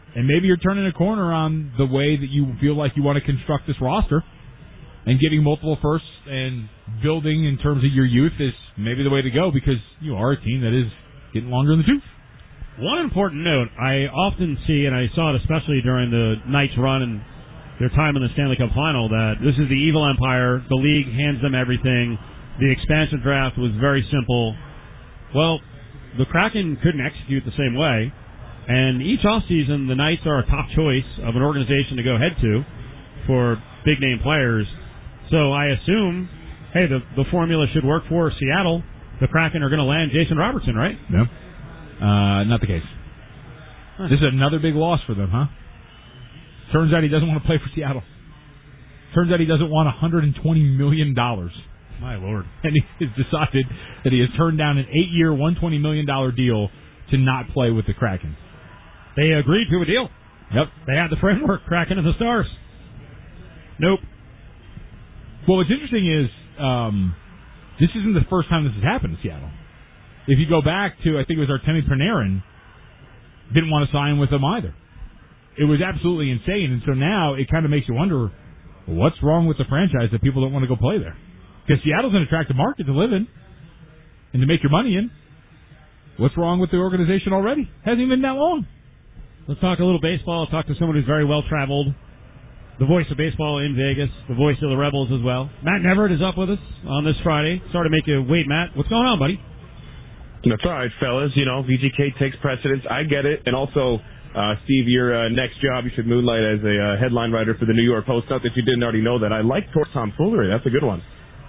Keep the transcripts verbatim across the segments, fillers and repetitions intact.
And maybe you're turning a corner on the way that you feel like you want to construct this roster. And getting multiple firsts and building in terms of your youth is maybe the way to go because you are a team that is getting longer in the tooth. One important note, I often see, and I saw it especially during the Knights' run and their time in the Stanley Cup Final, that this is the evil empire. The league hands them everything. The expansion draft was very simple. Well, the Kraken couldn't execute the same way. And each offseason, the Knights are a top choice of an organization to go head to for big-name players. So I assume, hey, the the formula should work for Seattle. The Kraken are going to land Jason Robertson, right? No. Uh, not the case. Huh. This is another big loss for them, huh? Turns out he doesn't want to play for Seattle. Turns out he doesn't want one hundred twenty million dollars. My Lord. And he has decided that he has turned down an eight-year, one hundred twenty million dollars deal to not play with the Kraken. They agreed to a deal. Yep. They had the framework, Kraken and the Stars. Nope. Well, what's interesting is um, this isn't the first time this has happened in Seattle. If you go back to, I think it was Artemi Panarin, didn't want to sign with them either. It was absolutely insane, and so now it kind of makes you wonder, what's wrong with the franchise that people don't want to go play there? Because Seattle's an attractive market to live in and to make your money in. What's wrong with the organization already? Hasn't even been that long. Let's talk a little baseball. Let's talk to someone who's very well-traveled. The voice of baseball in Vegas, the voice of the Rebels as well. Matt Neverett is up with us on this Friday. Sorry to make you wait, Matt. What's going on, buddy? That's all right, fellas. You know, V G K takes precedence. I get it. And also, uh, Steve, your uh, next job, you should moonlight as a uh, headline writer for the New York Post. Not that you didn't already know that. I like Tor tomfoolery. That's a good one.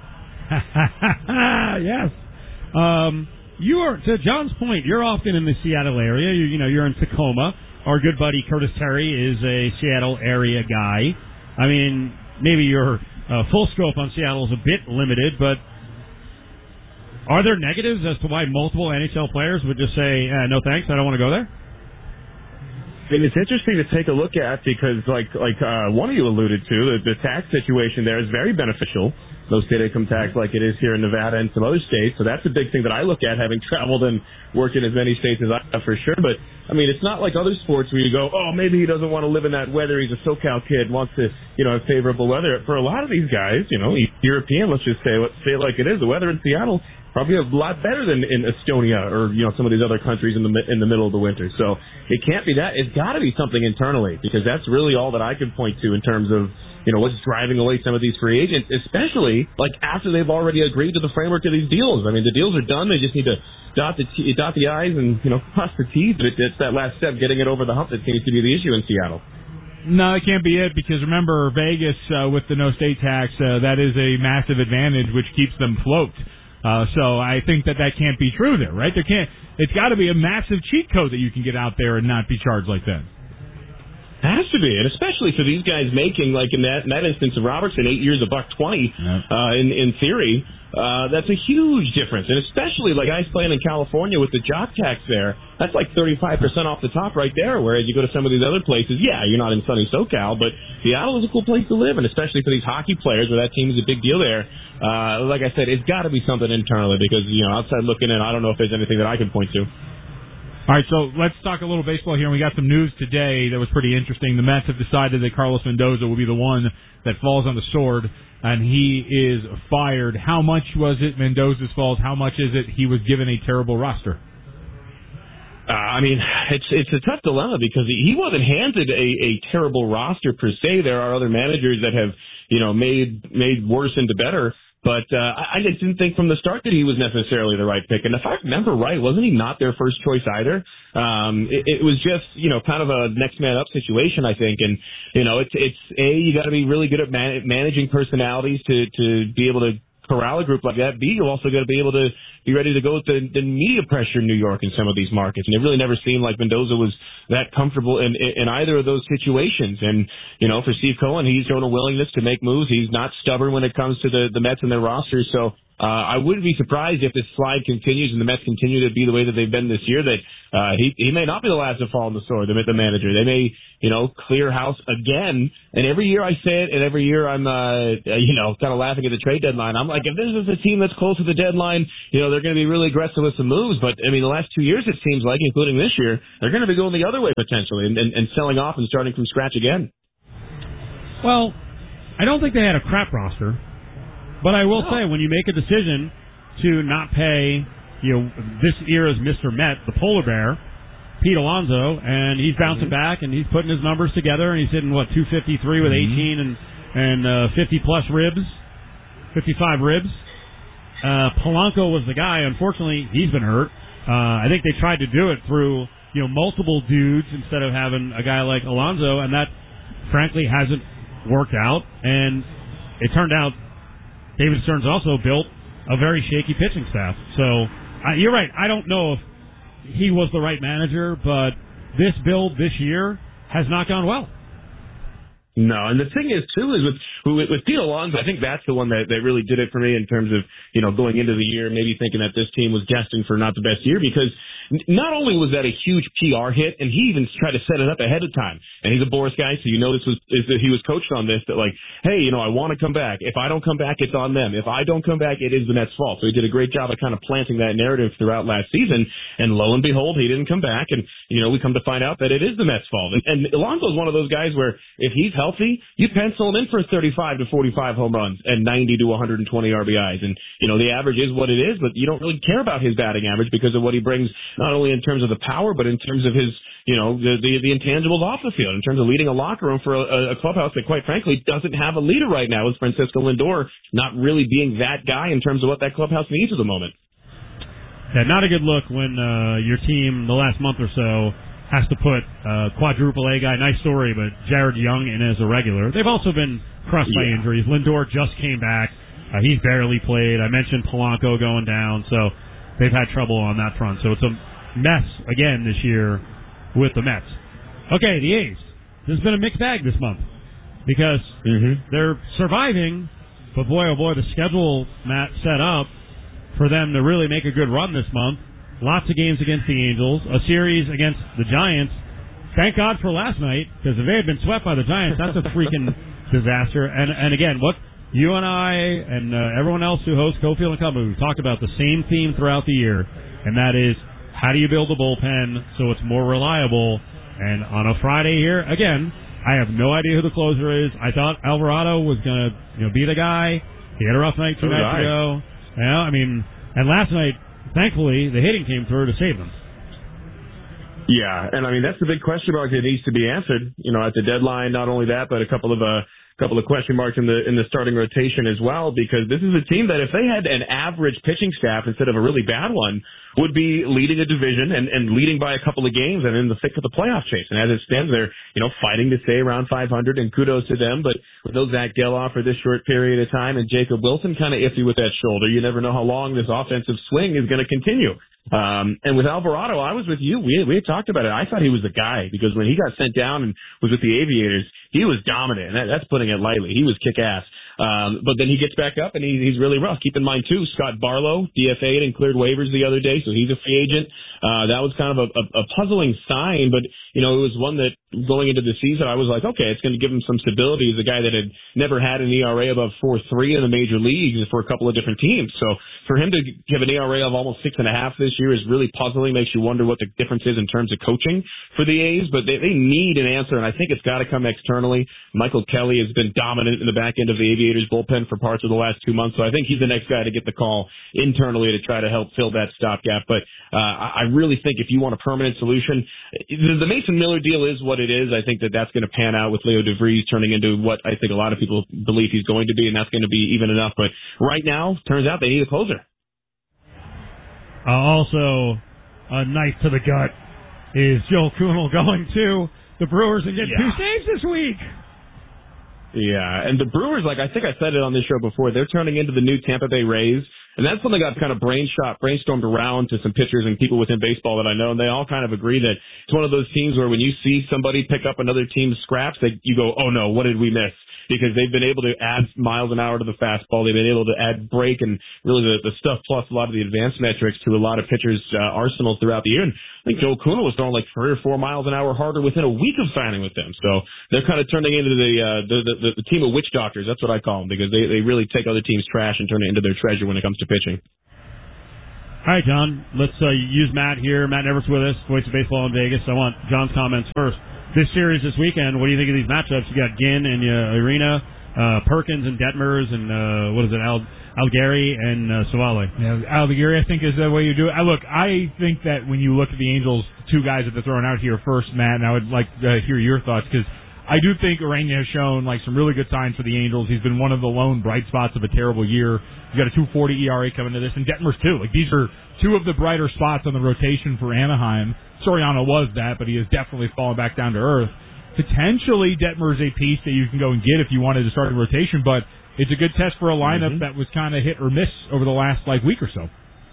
Yes. Um, you are, to John's point, you're often in the Seattle area. You, you know, you're in Tacoma. Our good buddy Curtis Terry is a Seattle area guy. I mean, maybe your uh, full scope on Seattle is a bit limited, but are there negatives as to why multiple N H L players would just say, eh, no thanks, I don't want to go there? I mean, it's interesting to take a look at because, like like uh, one of you alluded to, the, the tax situation there is very beneficial. No state income tax like it is here in Nevada and some other states. So that's a big thing that I look at, having traveled and worked in as many states as I have for sure. But, I mean, it's not like other sports where you go, oh, maybe he doesn't want to live in that weather. He's a SoCal kid, wants to, you know, have favorable weather. For a lot of these guys, you know, European, let's just say, let's say it like it is. The weather in Seattle probably a lot better than in Estonia or, you know, some of these other countries in the in the middle of the winter. So it can't be that. It's got to be something internally because that's really all that I can point to in terms of, you know, what's driving away some of these free agents, especially like after they've already agreed to the framework of these deals. I mean, the deals are done. They just need to dot the t- dot the I's and, you know, cross the T's. But it's that last step, getting it over the hump, that seems to be the issue in Seattle. No, it can't be it because remember, Vegas uh, with the no state tax, uh, that is a massive advantage which keeps them afloat. Uh, so I think that that can't be true there, right? There can't. It's got to be a massive cheat code that you can get out there and not be charged like that. It has to be, and especially for these guys making, like in that in that instance of Robertson, eight years a buck twenty. Yep. Uh, in in theory, uh, that's a huge difference, and especially like guys playing in California with the job tax there, that's like thirty-five percent off the top right there. Whereas you go to some of these other places, yeah, you're not in sunny SoCal, but Seattle is a cool place to live, and especially for these hockey players where that team is a big deal there. Uh, like I said, it's got to be something internally because you know outside looking in, I don't know if there's anything that I can point to. All right, so let's talk a little baseball here. We got some news today that was pretty interesting. The Mets have decided that Carlos Mendoza will be the one that falls on the sword, and he is fired. How much was it Mendoza's fault? How much is it he was given a terrible roster? Uh, I mean, it's it's a tough dilemma because he wasn't handed a, a terrible roster per se. There are other managers that have, you know, made made worse into better. But uh, I just didn't think from the start that he was necessarily the right pick. And if I remember right, wasn't he not their first choice either? Um, it, it was just, you know, kind of a next man up situation, I think. And, you know, it's, it's A, you got to be really good at man- managing personalities to, to be able to corral a group like that. B, you also got to be able to be ready to go with the, the media pressure in New York in some of these markets. And it really never seemed like Mendoza was that comfortable in, in, in either of those situations. And, you know, for Steve Cohen, he's shown a willingness to make moves. He's not stubborn when it comes to the, the Mets and their rosters. So uh, I wouldn't be surprised if this slide continues and the Mets continue to be the way that they've been this year, that uh, he, he may not be the last to fall in the sword, the, the manager. They may, you know, clear house again. And every year I say it, and every year I'm, uh, you know, kind of laughing at the trade deadline. I'm like, if this is a team that's close to the deadline, you know, they're going to be really aggressive with some moves. But, I mean, the last two years, it seems like, including this year, they're going to be going the other way potentially and, and, and selling off and starting from scratch again. Well, I don't think they had a crap roster, but I will no. say when you make a decision to not pay, you know, this era's Mister Met, the polar bear, Pete Alonso, and he's bouncing mm-hmm. back and he's putting his numbers together and he's hitting what two fifty-three with mm-hmm. eighteen and and uh, fifty plus ribs, fifty-five ribs. Uh, Polanco was the guy. Unfortunately, he's been hurt. Uh, I think they tried to do it through you know multiple dudes instead of having a guy like Alonso, and that frankly hasn't worked out. And it turned out David Stearns also built a very shaky pitching staff. So uh, you're right. I don't know if he was the right manager, but this build this year has not gone well. No, and the thing is, too, is with with, with Pete Alonso, I think that's the one that, that really did it for me in terms of, you know, going into the year, maybe thinking that this team was destined for not the best year, because not only was that a huge P R hit, and he even tried to set it up ahead of time, and he's a Boris guy, so you know this was is that he was coached on this, that like, hey, you know, I want to come back. If I don't come back, it's on them. If I don't come back, it is the Mets' fault. So he did a great job of kind of planting that narrative throughout last season, and lo and behold, he didn't come back, and, you know, we come to find out that it is the Mets' fault. And, and Alonso's one of those guys where if he's healthy, you pencil him in for thirty-five to forty-five home runs and ninety to one hundred twenty R B Is. And, you know, the average is what it is, but you don't really care about his batting average because of what he brings, not only in terms of the power, but in terms of his, you know, the, the, the intangibles off the field, in terms of leading a locker room for a, a clubhouse that, quite frankly, doesn't have a leader right now, with Francisco Lindor not really being that guy in terms of what that clubhouse needs at the moment. Yeah, not a good look when uh, your team, the last month or so, has to put uh, quadruple A guy, nice story, but Jared Young in as a regular. They've also been crushed yeah. by injuries. Lindor just came back. Uh, he's barely played. I mentioned Polanco going down, so they've had trouble on that front. So it's a mess again this year with the Mets. Okay, the A's. There's been a mixed bag this month because mm-hmm. they're surviving, but boy, oh boy, the schedule, Matt, set up for them to really make a good run this month. Lots of games against the Angels, a series against the Giants. Thank God for last night, because if they had been swept by the Giants, that's a freaking disaster. And and again, what you and I and uh, everyone else who hosts Cofield and Company, we've talked about the same theme throughout the year, and that is, how do you build a bullpen so it's more reliable? And on a Friday here, again, I have no idea who the closer is. I thought Alvarado was going to you know, be the guy. He had a rough night two so nights ago. Yeah, I mean, and last night, thankfully, the hitting came through to save them. Yeah, and I mean, that's the big question mark that needs to be answered, you know, at the deadline. Not only that, but a couple of uh, couple of question marks in the in the starting rotation as well, because this is a team that if they had an average pitching staff instead of a really bad one, would be leading a division and, and leading by a couple of games and in the thick of the playoff chase. And as it stands, they're, you know, fighting to stay around five hundred, and kudos to them. But with no Zach Geloff for this short period of time, and Jacob Wilson kind of iffy with that shoulder, you never know how long this offensive swing is going to continue. Um, and with Alvarado, I was with you. We we had talked about it. I thought he was the guy, because when he got sent down and was with the Aviators, he was dominant. And that, that's putting it lightly. He was kick-ass. Um, but then he gets back up, and he, he's really rough. Keep in mind, too, Scott Barlow, D F A'd and cleared waivers the other day, so he's a free agent. Uh, that was kind of a, a, a puzzling sign, but, you know, it was one that going into the season, I was like, okay, it's going to give him some stability. He's a guy that had never had an E R A above four three in the major leagues for a couple of different teams. So for him to have an E R A of almost six and a half this year is really puzzling, makes you wonder what the difference is in terms of coaching for the A's, but they, they need an answer, and I think it's got to come externally. Michael Kelly has been dominant in the back end of the Aviators bullpen for parts of the last two months, so I think he's the next guy to get the call internally to try to help fill that stopgap. But uh, I really think if you want a permanent solution, the, the Mason Miller deal is what it is. I think that that's going to pan out with Leo DeVries turning into what I think a lot of people believe he's going to be, and that's going to be even enough. But right now, turns out they need a closer. Uh, also, a knife to the gut is Joel Kuhnel going to the Brewers and getting yeah. two saves this week. Yeah, and the Brewers, like I think I said it on this show before, they're turning into the new Tampa Bay Rays And that's something I've kind of brainshot, brainstormed around to some pitchers and people within baseball that I know, and they all kind of agree that it's one of those teams where when you see somebody pick up another team's scraps, that you go, oh no, what did we miss? Because they've been able to add miles an hour to the fastball. They've been able to add break and really the, the stuff plus a lot of the advanced metrics to a lot of pitchers' uh, arsenals throughout the year. And I think Joe Kuna was throwing like three or four miles an hour harder within a week of signing with them. So they're kind of turning into the, uh, the, the, the, the team of witch doctors. That's what I call them, because they, they really take other teams' trash and turn it into their treasure when it comes to pitching. All right, John, let's uh, use Matt here. Matt Everett's with us, voice of baseball in Vegas. I want John's comments first. This series this weekend, what do you think of these matchups? You got Ginn and uh, Arena, uh, Perkins and Detmers, and uh, what is it, Al- Algieri and uh, Savale. Yeah, Algieri, I think, is the way you do it. I, look, I think that when you look at the Angels, two guys that they're throwing out here first, Matt, and I would like to hear your thoughts, because I do think Urena has shown like some really good signs for the Angels. He's been one of the lone bright spots of a terrible year. He's got a two forty E R A coming to this, and Detmers too. Like, these are two of the brighter spots on the rotation for Anaheim. Soriano was that, but he has definitely fallen back down to earth. Potentially, Detmer's a piece that you can go and get if you wanted to start a rotation, but it's a good test for a lineup mm-hmm. that was kind of hit or miss over the last like week or so.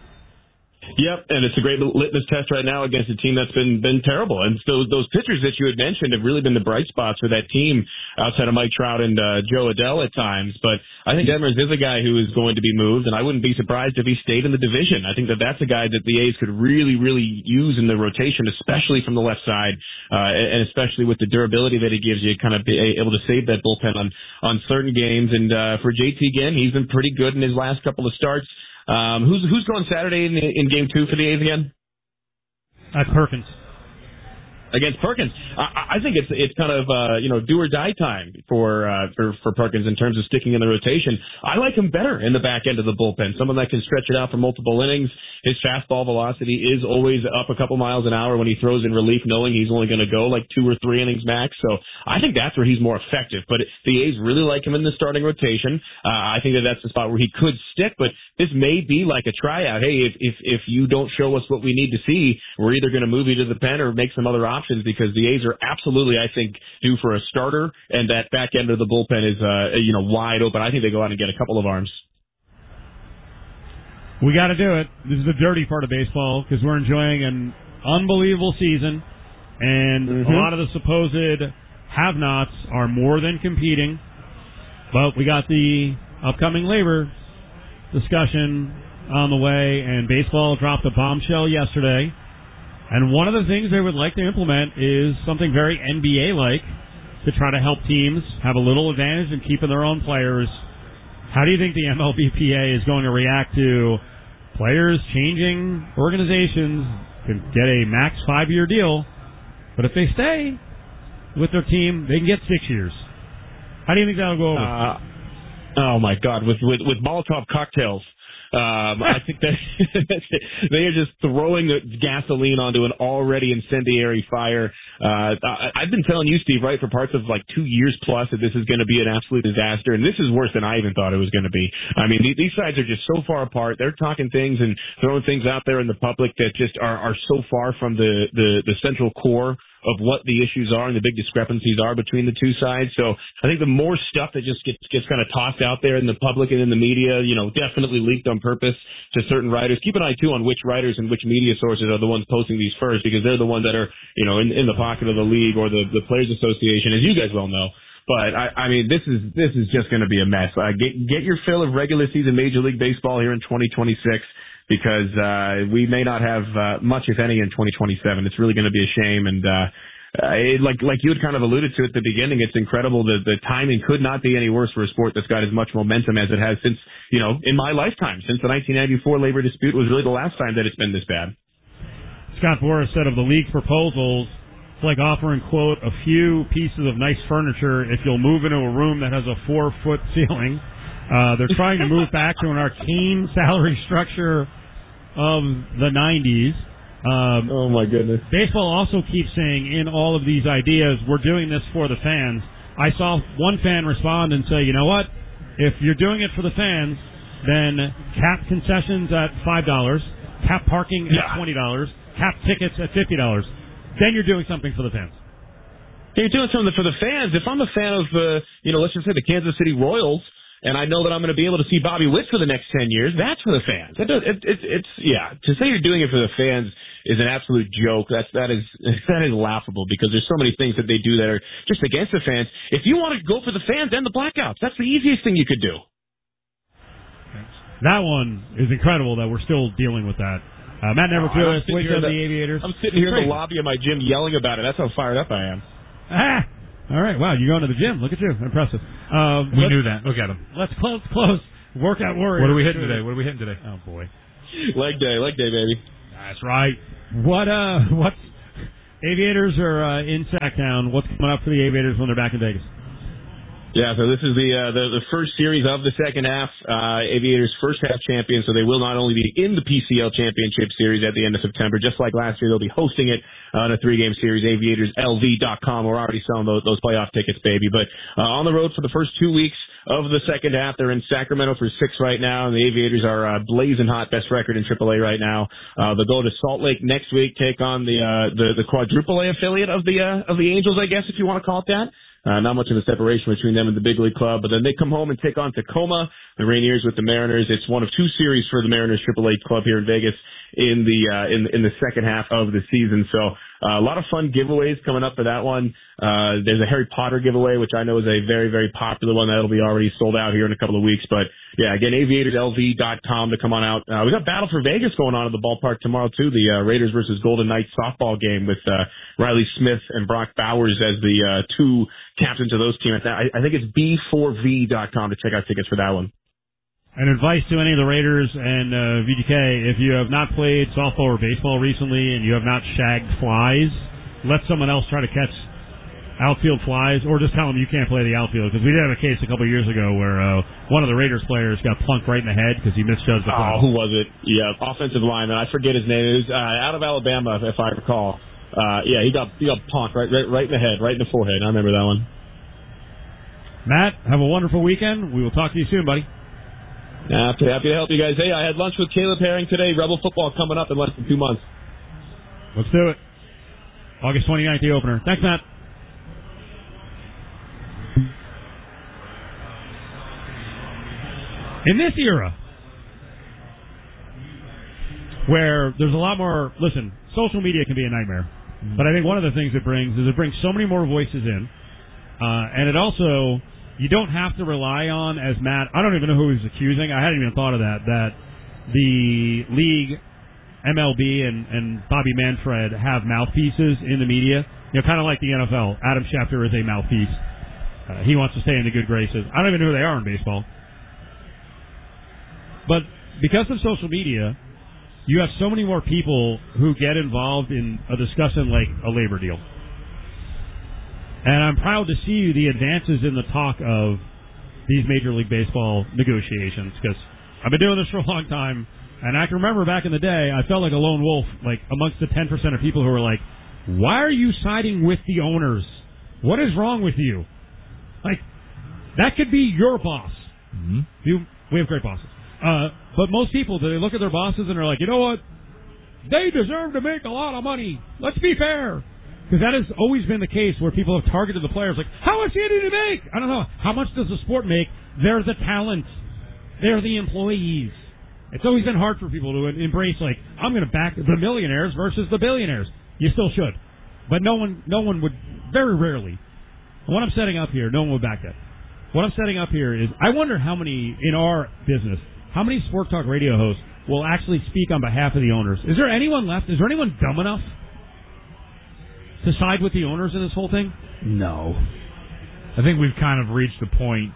Yep, and it's a great litmus test right now against a team that's been been terrible. And so those pitchers that you had mentioned have really been the bright spots for that team outside of Mike Trout and uh, Joe Adell at times. But I think Detmers is a guy who is going to be moved, and I wouldn't be surprised if he stayed in the division. I think that that's a guy that the A's could really, really use in the rotation, especially from the left side, uh, and especially with the durability that he gives you, kind of be able to save that bullpen on, on certain games. And uh, for J T Ginn, he's been pretty good in his last couple of starts. Um, who's who's going Saturday in, in game two for the A's again? That's Perkins. Against Perkins, I, I think it's it's kind of uh, you know do or die time for uh, for for Perkins in terms of sticking in the rotation. I like him better in the back end of the bullpen, someone that can stretch it out for multiple innings. His fastball velocity is always up a couple miles an hour when he throws in relief, knowing he's only going to go like two or three innings max. So I think that's where he's more effective. But the A's really like him in the starting rotation. Uh, I think that that's the spot where he could stick. But this may be like a tryout. Hey, if if if you don't show us what we need to see, we're either going to move you to the pen or make some other options. Options because the A's are absolutely, I think, due for a starter, and that back end of the bullpen is, uh, you know, wide open. I think they go out and get a couple of arms. We got to do it. This is the dirty part of baseball because we're enjoying an unbelievable season, and mm-hmm. a lot of the supposed have-nots are more than competing. But we got the upcoming labor discussion on the way, and baseball dropped a bombshell yesterday. And one of the things they would like to implement is something very N B A-like to try to help teams have a little advantage in keeping their own players. How do you think the M L B P A is going to react to players changing organizations, can get a max five-year deal, but if they stay with their team, they can get six years? How do you think that'll go over? Uh, oh, my God, with, with, with Molotov cocktails. Um, I think that they are just throwing gasoline onto an already incendiary fire. Uh, I, I've been telling you, Steve, right, for parts of like two years plus that this is going to be an absolute disaster, and this is worse than I even thought it was going to be. I mean, these sides are just so far apart. They're talking things and throwing things out there in the public that just are, are so far from the, the, the central core of what the issues are and the big discrepancies are between the two sides. So I think the more stuff that just gets gets kind of tossed out there in the public and in the media, you know, definitely leaked on purpose to certain writers. Keep an eye, too, on which writers and which media sources are the ones posting these first, because they're the ones that are, you know, in, in the pocket of the league or the, the Players Association, as you guys well know. But, I, I mean, this is this is just going to be a mess. Uh, get, get your fill of regular season Major League Baseball here in twenty twenty-six. Because uh, we may not have uh, much, if any, in twenty twenty-seven. It's really going to be a shame. And uh, uh, it, like like you had kind of alluded to at the beginning, it's incredible that the timing could not be any worse for a sport that's got as much momentum as it has since, you know, in my lifetime, since the nineteen ninety-four labor dispute was really the last time that it's been this bad. Scott Boras said of the league's proposals, it's like offering, quote, a few pieces of nice furniture if you'll move into a room that has a four-foot ceiling. Uh, they're trying to move back to an arcane salary structure of the nineties. Um, oh, my goodness. Baseball also keeps saying in all of these ideas, we're doing this for the fans. I saw one fan respond and say, you know what? If you're doing it for the fans, then cap concessions at five dollars, cap parking at twenty dollars, cap tickets at fifty dollars. Then you're doing something for the fans. You're doing something for the fans. If I'm a fan of, uh, you know, let's just say the Kansas City Royals, and I know that I'm going to be able to see Bobby Witt for the next ten years. That's for the fans. It, it, it, it's yeah. To say you're doing it for the fans is an absolute joke. That's that is that is laughable because there's so many things that they do that are just against the fans. If you want to go for the fans, end the blackouts. That's the easiest thing you could do. That one is incredible that we're still dealing with that. Uh, Matt Neverfuis, oh, voice of the Aviators. I'm sitting here in the lobby of my gym yelling about it. That's how fired up I am. Ah. All right, wow, you're going to the gym. Look at you. Impressive. Uh, we knew that. Look at him. Let's close, close. Workout warrior. What are we hitting today? What are we hitting today? Oh, boy. Leg day, leg day, baby. That's right. What, uh, what's, Aviators are uh, in Sacktown. What's coming up for the Aviators when they're back in Vegas? Yeah, so this is the uh, the, the first series of the second half. Uh, Aviators first half champions, so they will not only be in the P C L Championship Series at the end of September, just like last year, they'll be hosting it uh, in a three-game series. Aviators L V dot com. We're already selling those, those playoff tickets, baby. But uh, on the road for the first two weeks of the second half, they're in Sacramento for six right now, and the Aviators are uh, blazing hot, best record in triple A right now. Uh, they'll go to Salt Lake next week, take on the uh, the, the quadruple A affiliate of the uh, of the Angels, I guess, if you want to call it that. Uh, not much of a separation between them and the big league club, but then they come home and take on Tacoma, the Rainiers with the Mariners. It's one of two series for the Mariners triple A club here in Vegas in the uh, in in the second half of the season. So uh, a lot of fun giveaways coming up for that one. Uh, there's a Harry Potter giveaway, which I know is a very very popular one that'll be already sold out here in a couple of weeks. But yeah, again, Aviators L V dot com to come on out. Uh, we got Battle for Vegas going on at the ballpark tomorrow too. The uh, Raiders versus Golden Knights softball game with uh, Riley Smith and Brock Bowers as the uh, two captains of those teams. I, I think it's B four V dot com to check out tickets for that one. And advice to any of the Raiders and uh, V G K, if you have not played softball or baseball recently and you have not shagged flies, let someone else try to catch outfield flies, or just tell them you can't play the outfield. Because we did have a case a couple of years ago where uh, one of the Raiders players got plunked right in the head because he misjudged the Oh, play. who was it? Yeah, offensive lineman. I forget his name. It was uh, out of Alabama, if I recall. Uh, yeah, he got he got punked right, right right in the head, right in the forehead. I remember that one. Matt, have a wonderful weekend. We will talk to you soon, buddy. Happy, happy to help you guys. Hey, I had lunch with Caleb Herring today. Rebel football coming up in less than two months. Let's do it. August twenty-ninth, the opener. Thanks, Matt. In this era, where there's a lot more, listen, social media can be a nightmare, mm-hmm. but I think one of the things it brings is it brings so many more voices in, uh, and it also, you don't have to rely on, as Matt, I don't even know who he's accusing, I hadn't even thought of that, that the league, M L B, and, and Bobby Manfred have mouthpieces in the media, you know, kind of like the N F L. Adam Schefter is a mouthpiece. Uh, he wants to stay in the good graces. I don't even know who they are in baseball. But because of social media, you have so many more people who get involved in a discussion like a labor deal. And I'm proud to see the advances in the talk of these Major League Baseball negotiations, because I've been doing this for a long time, and I can remember back in the day, I felt like a lone wolf, like amongst the ten percent of people who were like, why are you siding with the owners? What is wrong with you? Like, that could be your boss. Mm-hmm. You, we have great bosses. Uh, but most people, they look at their bosses and they're like, you know what? They deserve to make a lot of money. Let's be fair. Because that has always been the case where people have targeted the players like, how much do you need to make? I don't know. How much does the sport make? They're the talent. They're the employees. It's always been hard for people to embrace, like, I'm going to back the millionaires versus the billionaires. You still should. But no one, no one would, very rarely. And what I'm setting up here, no one would back that. What I'm setting up here is, I wonder how many, in our business, how many Sport Talk radio hosts will actually speak on behalf of the owners? Is there anyone left? Is there anyone dumb enough to side with the owners in this whole thing? No. I think we've kind of reached the point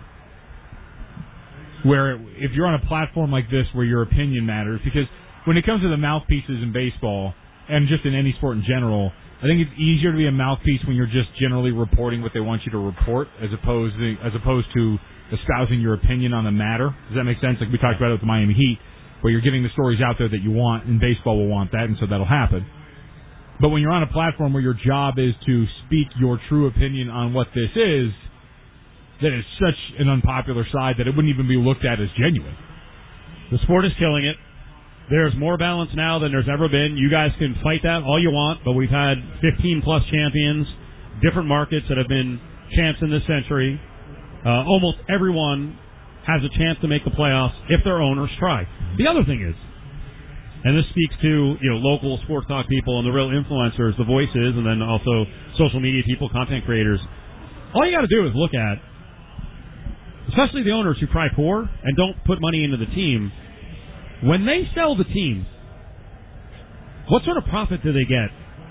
where if you're on a platform like this where your opinion matters, because when it comes to the mouthpieces in baseball and just in any sport in general, I think it's easier to be a mouthpiece when you're just generally reporting what they want you to report as opposed to, as opposed to espousing your opinion on the matter. Does that make sense? Like we talked about it with the Miami Heat, where you're getting the stories out there that you want, and baseball will want that, and so that'll happen. But when you're on a platform where your job is to speak your true opinion on what this is, that is such an unpopular side that it wouldn't even be looked at as genuine. The sport is killing it. There's more balance now than there's ever been. You guys can fight that all you want, but we've had fifteen plus champions, different markets that have been champs in this century. Uh, almost everyone has a chance to make the playoffs if their owners try. The other thing is, and this speaks to, you know, local sports talk people and the real influencers, the voices, and then also social media people, content creators. All you got to do is look at, especially the owners who cry poor and don't put money into the team, when they sell the team, what sort of profit do they get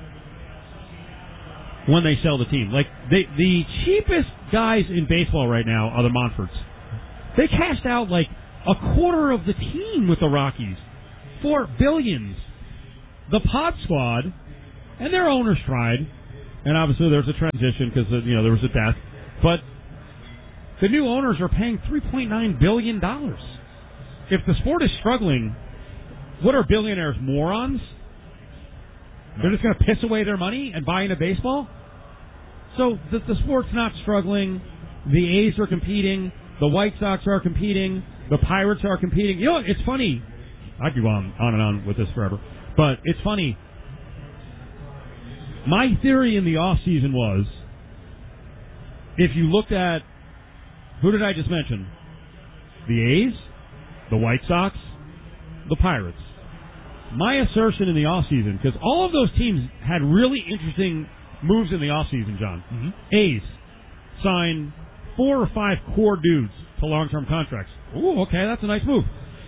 when they sell the team? Like, they, the cheapest guys in baseball right now are the Monforts. They cashed out like a quarter of the team with the Rockies for billions. The Pod Squad and their owners tried, and obviously there's a transition because you know there was a death, but the new owners are paying three point nine billion dollars. If the sport is struggling, what are billionaires, morons? They're just going to piss away their money and buy into baseball? So the, the sport's not struggling. The A's are competing. The White Sox are competing. The Pirates are competing. You know what? It's funny. I could go on, on and on with this forever. But it's funny. My theory in the offseason was, if you looked at, who did I just mention? The A's, the White Sox, the Pirates. My assertion in the offseason, because all of those teams had really interesting moves in the offseason, John. Mm-hmm. A's signed four or five core dudes to long-term contracts. Ooh, okay, that's a nice move.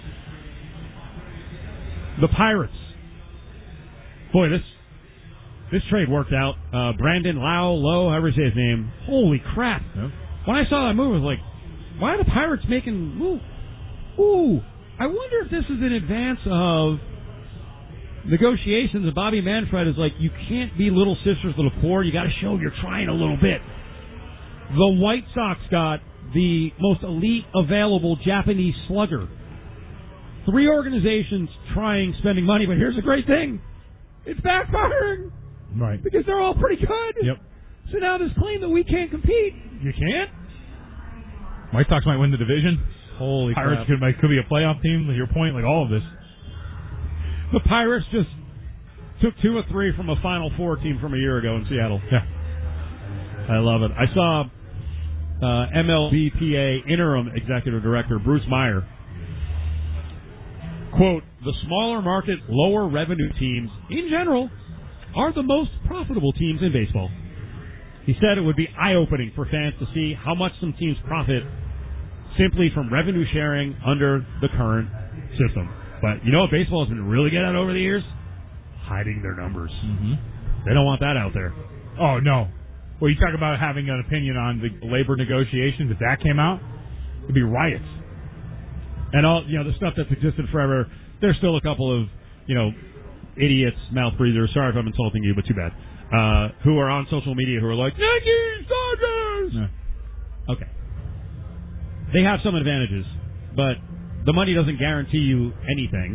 The Pirates. Boy, this this trade worked out. Uh, Brandon Lau, Lowe, however you say his name. Holy crap. Yeah. When I saw that move, I was like, why are the Pirates making move? Ooh, I wonder if this is in advance of negotiations. And Bobby Manfred is like, you can't be little sisters, little poor. You got to show you're trying a little bit. The White Sox got the most elite available Japanese slugger. Three organizations trying, spending money, but here's the great thing. It's backfiring. Right. Because they're all pretty good. Yep. So now this claim that we can't compete. You can't? White Sox might win the division. Holy Pirates crap. could, like, could be a playoff team, to your point, like all of this. The Pirates just took two or three from a Final Four team from a year ago in Seattle. Yeah. I love it. I saw uh, M L B P A interim executive director Bruce Meyer quote, the smaller market, lower revenue teams, in general, are the most profitable teams in baseball. He said it would be eye-opening for fans to see how much some teams profit simply from revenue sharing under the current system. But you know what baseball has been really good at over the years? Hiding their numbers. Mm-hmm. They don't want that out there. Oh, no. Well, you talk about having an opinion on the labor negotiations. If that came out, it'd be riots. And all, you know, the stuff that's existed forever, there's still a couple of, you know, idiots, mouth breathers, sorry if I'm insulting you, but too bad, uh, who are on social media who are like, Yankees, Dodgers! Yeah. Okay. They have some advantages, but the money doesn't guarantee you anything.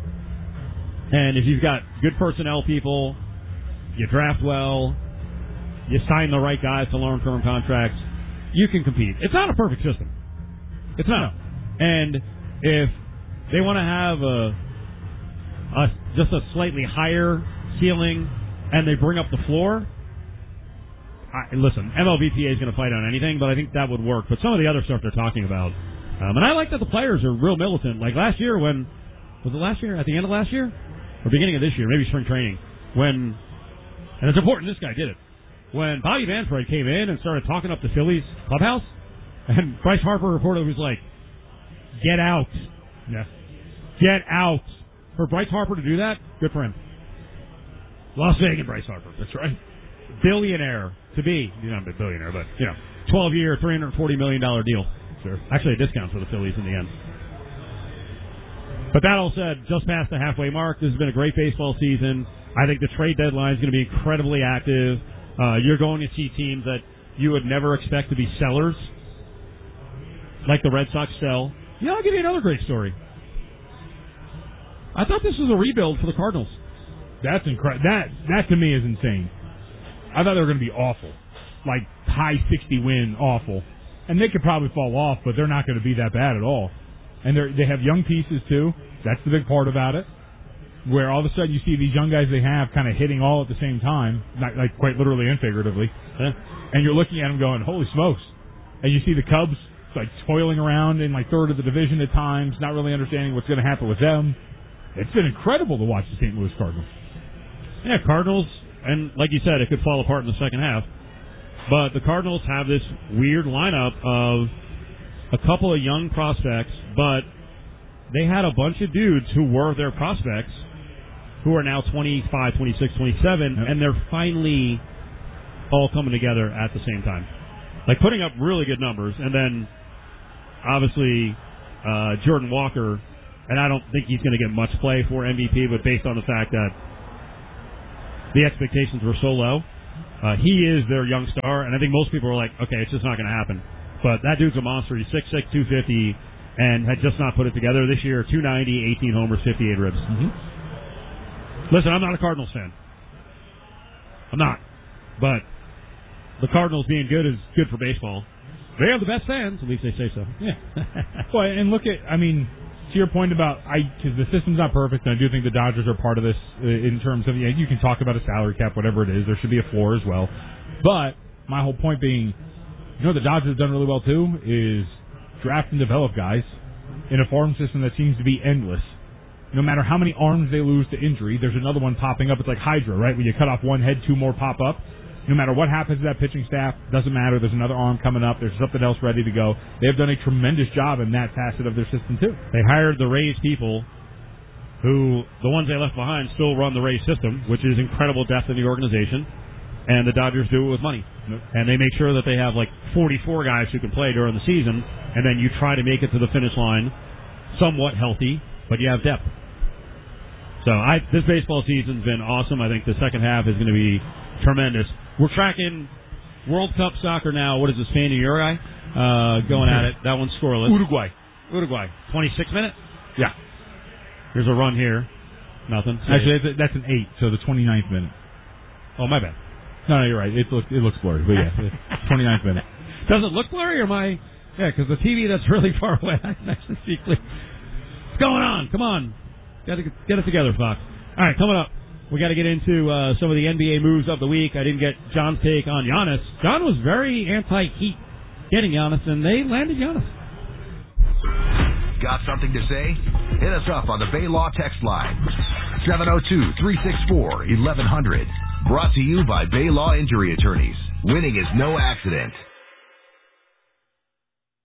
And if you've got good personnel people, you draft well, you sign the right guys to long-term contracts, you can compete. It's not a perfect system. It's not. And if they want to have a, a just a slightly higher ceiling and they bring up the floor, I, listen, M L B P A is going to fight on anything, but I think that would work. But some of the other stuff they're talking about, um, and I like that the players are real militant. Like last year when, was it last year? At the end of last year? Or beginning of this year, maybe spring training, when, and it's important this guy did it, when Bobby Manfred came in and started talking up the Phillies clubhouse, and Bryce Harper reported was like, get out. Yeah. Get out. For Bryce Harper to do that, good for him. Las Vegas Bryce Harper. That's right. Billionaire to be. He's not a billionaire, but, you know, twelve-year, three hundred forty million dollars deal. Sure. Actually, a discount for the Phillies in the end. But that all said, just past the halfway mark, this has been a great baseball season. I think the trade deadline is going to be incredibly active. Uh, you're going to see teams that you would never expect to be sellers, like the Red Sox sell. Yeah, I'll give you another great story. I thought this was a rebuild for the Cardinals. That's incredible. That, that to me is insane. I thought they were going to be awful. Like, high sixty win, awful. And they could probably fall off, but they're not going to be that bad at all. And they they have young pieces, too. That's the big part about it. Where all of a sudden you see these young guys they have kind of hitting all at the same time, not like quite literally and figuratively. Yeah. And you're looking at them going, holy smokes. And you see the Cubs like toiling around in like third of the division at times, not really understanding what's going to happen with them. It's been incredible to watch the Saint Louis Cardinals. Yeah, Cardinals, and like you said, it could fall apart in the second half. But the Cardinals have this weird lineup of a couple of young prospects, but they had a bunch of dudes who were their prospects who are now twenty-five, twenty-six, twenty-seven, yep. and they're finally all coming together at the same time. Like putting up really good numbers, and then obviously uh, Jordan Walker, and I don't think he's going to get much play for M V P, but based on the fact that the expectations were so low, uh, he is their young star, and I think most people are like, okay, it's just not going to happen. But that dude's a monster. He's six six, two fifty, and had just not put it together this year. two ninety, eighteen homers, fifty-eight ribs. Mm-hmm. Listen, I'm not a Cardinals fan. I'm not. But the Cardinals being good is good for baseball. They have the best fans, at least they say so. Yeah. Well, and look at, I mean, to your point about, I because the system's not perfect, and I do think the Dodgers are part of this uh, in terms of, yeah, you can talk about a salary cap, whatever it is. There should be a floor as well. But my whole point being, you know what the Dodgers have done really well, too, is draft and develop guys in a farm system that seems to be endless. No matter how many arms they lose to injury, there's another one popping up. It's like Hydra, right? When you cut off one head, two more pop up. No matter what happens to that pitching staff, doesn't matter. There's another arm coming up. There's something else ready to go. They have done a tremendous job in that facet of their system, too. They hired the Rays people who, the ones they left behind, still run the Rays system, which is incredible depth in the organization. And the Dodgers do it with money. And they make sure that they have like forty-four guys who can play during the season, and then you try to make it to the finish line somewhat healthy, but you have depth. So I, this baseball season's been awesome. I think the second half is going to be tremendous. We're tracking World Cup soccer now. What is it, Spain and Uruguay? Uh, going at it. That one's scoreless. Uruguay. Uruguay. twenty-six minutes? Yeah. Here's a run here. Nothing. Actually, that's, a, that's an eight, so the twenty-ninth minute. Oh, my bad. No, no, you're right. It, look, it looks blurry, but yeah, twenty-ninth minute. Does it look blurry, or am I... Yeah, because the T V that's really far away, I can actually see clear. What's going on? Come on. Got to get it together, Fox. All right, coming up, we got to get into uh, some of the N B A moves of the week. I didn't get John's take on Giannis. John was very anti-Heat getting Giannis, and they landed Giannis. Got something to say? Hit us up on the Bay Law text line. seven oh two, three six four, eleven hundred. Brought to you by Bay Law Injury Attorneys. Winning is no accident.